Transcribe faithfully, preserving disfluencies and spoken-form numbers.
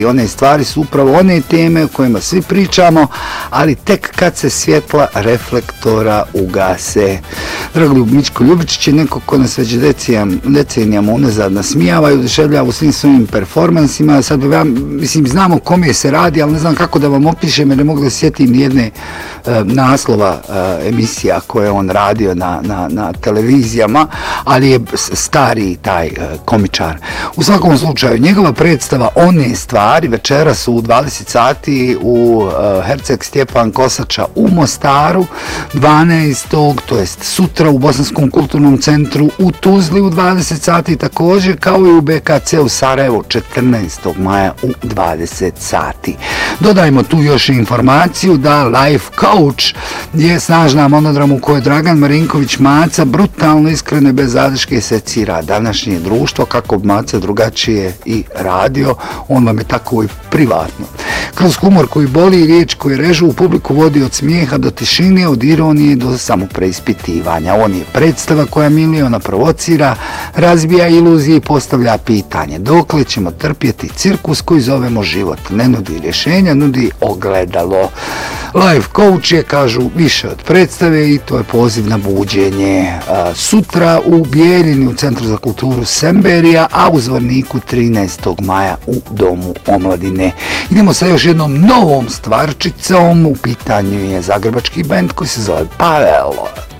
I one stvari su upravo one teme o kojima svi pričamo, ali tek kad se svjetla reflektora ugase. Dragoljub Mičko Ljubičić je neko ko nas već decenijama unazad nasmijava i oduševljava u svim svojim performansima. Sad ja, mislim, znamo kome se radi, ali ne znam kako da vam opišem jer ne mogu da sjetim nijedne e, naslova e, emisija koje on radio na, na, na televizijama, ali je stari taj e, komičar. U svakom slučaju, njegova predstava One stvari večeras u dvadeset sati u uh, Herceg Stjepan Kosača u Mostaru, dvanaestog to jest sutra u Bosanskom kulturnom centru u Tuzli u dvadeset sati također, kao i u B K C u Sarajevu četrnaestog maja u dvadeset sati. Dodajmo tu još informaciju da Life Coach je snažna monodram u kojoj Dragan Marinković Maca brutalno, iskreno i bez zadrške secira današnje društvo, kako bi Maca drugačije i radio, on vam je tako i privatno. Kroz humor koji boli i riječ koji režu u publiku vodi od smijeha do tišine, od ironije do samopreispitivanja. On je predstava koja miliona provocira, razbija iluzije i postavlja pitanje. Dokle ćemo trpjeti cirkus koji zovemo život? Ne nudi rješenja, nudi ogledalo. Life Coach je, kažu, više od predstave i to je poziv na buđenje. Sutra u Bijeljini u Centru za kulturu Semberija, a u Zvorniku trinaestog maja u Domu omladine. Idemo sa još jednom novom stvarčicom. U pitanju je zagrebački bend koji se zove Pavel.